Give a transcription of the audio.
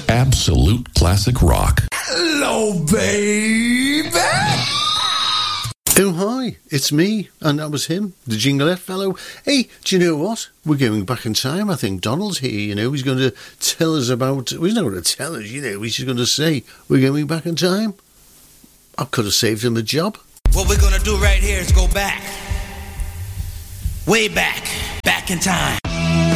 Absolute classic rock. Hello, baby! Oh, hi, it's me, and that was him, the Jinglette fellow. Hey, do you know what? We're going back in time. I think Donald's here, he's going to tell us about... Well, he's not going to tell us, he's just going to say, we're going back in time. I could have saved him a job. What we're going to do right here is go back. Way back. Back in time.